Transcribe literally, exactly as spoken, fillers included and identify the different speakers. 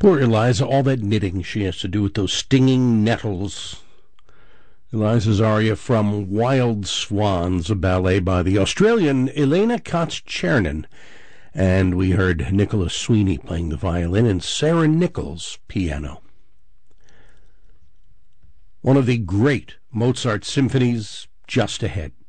Speaker 1: Poor Eliza, all that knitting she has to do with those stinging nettles. Eliza's aria from Wild Swans, a ballet by the Australian Elena Katz-Chernin. And we heard Nicholas Sweeney playing the violin and Sarah Nichols piano. One of the great Mozart symphonies just ahead.